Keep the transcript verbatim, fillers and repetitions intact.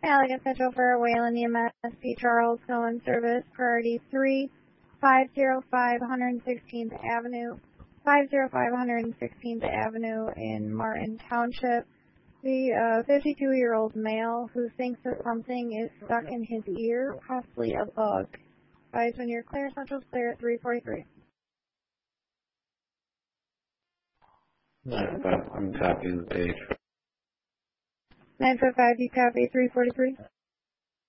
Allegan Central for Wayland E M S P Charles Cohen Service, priority three, five oh five one hundred sixteenth Avenue, five oh five one hundred sixteenth Avenue in Martin Township. The fifty-two-year-old uh, male who thinks that something is stuck in his ear, possibly a bug. Advise when you're clear, Central's clear at three forty-three. nine five, I'm copying the page. nine five five, you copy three forty-three?